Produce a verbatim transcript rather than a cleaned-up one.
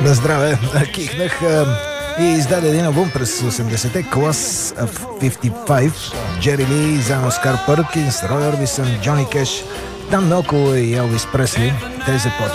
На здраве, кихнах и издаде един албум през осемдесетте, Class of петдесет и пет, Джери Ли, заедно с Кар Пъркинс, Рой Орбисън, Джони Кеш, Дан Мелко и Елвис Пресли. Те започват